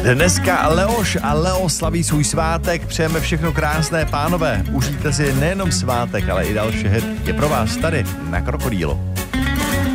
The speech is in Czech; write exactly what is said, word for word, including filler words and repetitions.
Dneska Leoš a Leo slaví svůj svátek, přejeme všechno krásné, pánové. Užijte si nejenom svátek, ale i další hit je pro vás tady na Krokodýlu.